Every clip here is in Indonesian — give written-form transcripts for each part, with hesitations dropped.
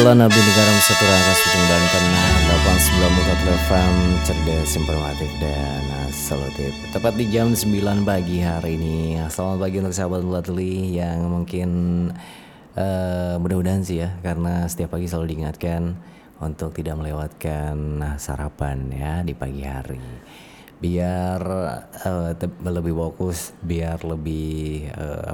obrolan Abdi Negara Satu Rangkas Pitung Banten 89 FM cerdas, informatif dan solutif. Tepat di jam 9 pagi hari ini. Selamat pagi untuk sahabat Mulatuli yang mungkin mudah-mudahan sih ya, karena setiap pagi selalu diingatkan untuk tidak melewatkan sarapan ya di pagi hari. Biar lebih fokus, biar lebih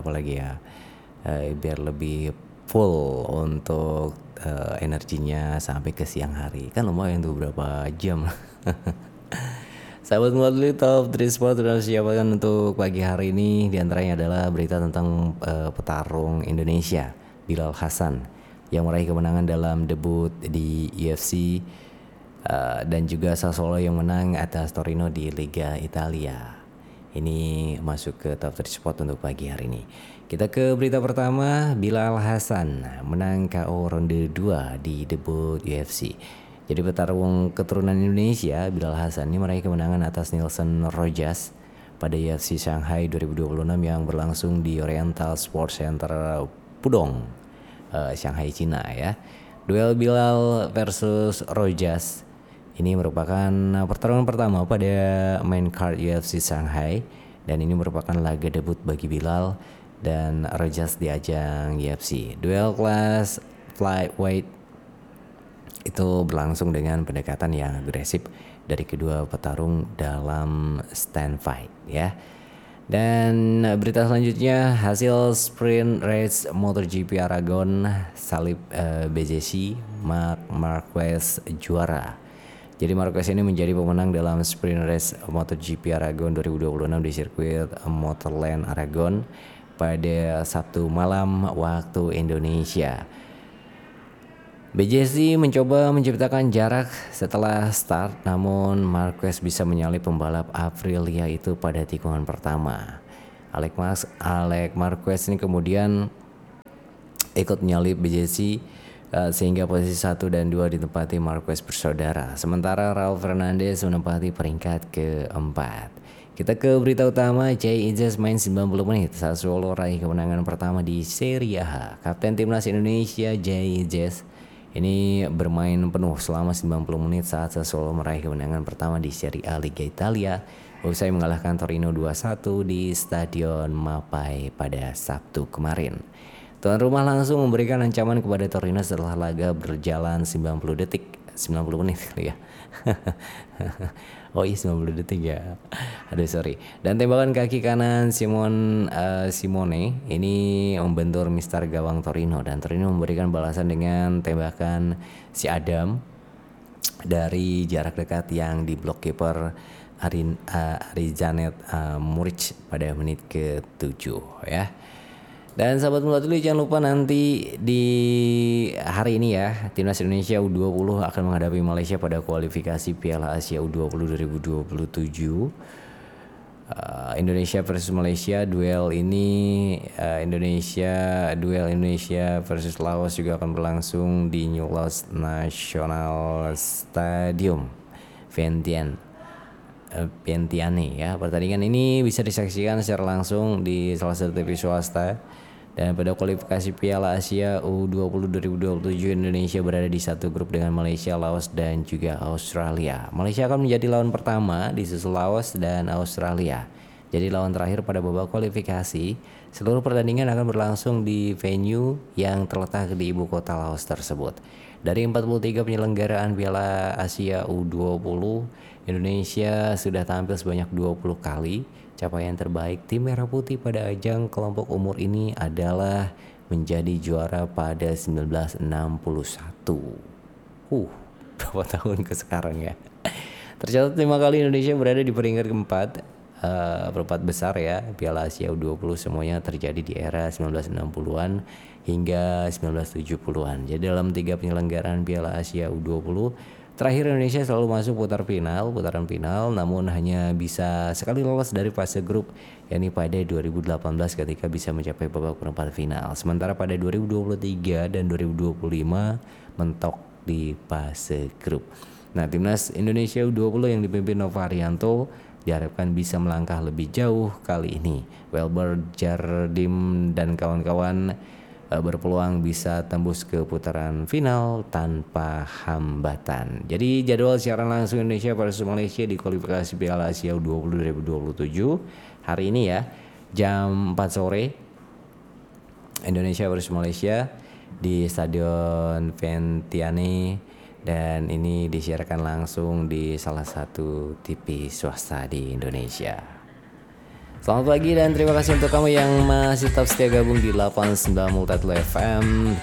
biar lebih full untuk energinya sampai ke siang hari. Kan lumayan tuh beberapa jam. Sahabat Mulatuli, top 3 sport sudah disiapkan untuk pagi hari ini. Di antaranya adalah berita tentang petarung Indonesia Bilal Hasan yang meraih kemenangan dalam debut di UFC, dan juga Sassuolo yang menang atas Torino di Liga Italia. Ini masuk ke top 3 sport untuk pagi hari ini. Kita ke berita pertama. Bilal Hasan menang KO ronde 2 di debut UFC. Jadi petarung keturunan Indonesia Bilal Hasan ini meraih kemenangan atas Nilson Rojas pada UFC Shanghai 2026 yang berlangsung di Oriental Sports Center Pudong, Shanghai, Cina ya. Duel Bilal versus Rojas ini merupakan pertarungan pertama pada main card UFC Shanghai, dan ini merupakan laga debut bagi Bilal dan Rojas di ajang UFC. Duel kelas flyweight itu berlangsung dengan pendekatan yang agresif dari kedua petarung dalam stand fight ya. Dan berita selanjutnya, hasil sprint race MotoGP Aragon salib BJC, Marc Marquez juara. Jadi Marquez ini menjadi pemenang dalam sprint race MotoGP Aragon 2026 di sirkuit Motorland Aragon pada Sabtu malam waktu Indonesia. BJC mencoba menciptakan jarak setelah start, namun Marquez bisa menyalip pembalap Aprilia itu pada tikungan pertama. Alex Marquez ini kemudian ikut menyalip BJC, sehingga posisi 1 dan 2 ditempati Marquez bersaudara. Sementara Raul Fernandez menempati peringkat keempat. Kita ke berita utama. Jay Ijes main 90 menit. Sassuolo raih kemenangan pertama di Serie A. Kapten Timnas Indonesia Jay Ijes ini bermain penuh selama 90 menit saat Sassuolo meraih kemenangan pertama di Serie A Liga Italia usai mengalahkan Torino 2-1 di Stadion Mappai pada Sabtu kemarin. Tuan rumah langsung memberikan ancaman kepada Torino setelah laga berjalan 90 menit ya. Oh iya 90 detik ya. Aduh sorry. Dan tembakan kaki kanan Simone ini membentur mister gawang Torino, dan Torino memberikan balasan dengan tembakan si Adam dari jarak dekat yang diblok kiper Arizanet Muric pada menit ke-7 ya. Dan sahabat Mulatuli, jangan lupa nanti di hari ini ya, Timnas Indonesia U20 akan menghadapi Malaysia pada kualifikasi Piala Asia U20 2027. Indonesia versus Malaysia, duel Indonesia versus Laos juga akan berlangsung di New Laos National Stadium Vientiane ya. Pertandingan ini bisa disaksikan secara langsung di salah satu TV swasta. Dan pada kualifikasi Piala Asia U20 2027, Indonesia berada di satu grup dengan Malaysia, Laos, dan juga Australia. Malaysia akan menjadi lawan pertama, disusul Laos dan Australia. Jadi lawan terakhir pada babak kualifikasi. Seluruh pertandingan akan berlangsung di venue yang terletak di ibu kota Laos tersebut. Dari 43 penyelenggaraan Piala Asia U20, Indonesia sudah tampil sebanyak 20 kali. Capaian terbaik tim Merah Putih pada ajang kelompok umur ini adalah menjadi juara pada 1961. Berapa tahun ke sekarang ya. Tercatat 5 kali Indonesia berada di peringkat keempat, perempat besar ya Piala Asia U20, semuanya terjadi di era 1960-an hingga 1970-an. Jadi dalam 3 penyelenggaraan Piala Asia U20 terakhir, Indonesia selalu masuk putaran final, namun hanya bisa sekali lolos dari fase grup, yakni pada 2018 ketika bisa mencapai babak perempat final. Sementara pada 2023 dan 2025 mentok di fase grup. Nah, Timnas Indonesia U20 yang dipimpin Nova Arianto diharapkan bisa melangkah lebih jauh kali ini. Welber Jardim dan kawan-kawan berpeluang bisa tembus ke putaran final tanpa hambatan. Jadi jadwal siaran langsung Indonesia versus Malaysia di kualifikasi Piala Asia U20 2027 hari ini ya, jam 4 sore Indonesia versus Malaysia di Stadion Vientiane, dan ini disiarkan langsung di salah satu TV swasta di Indonesia. Selamat pagi dan terima kasih untuk kamu yang masih tetap setia gabung di 89 Multitul FM.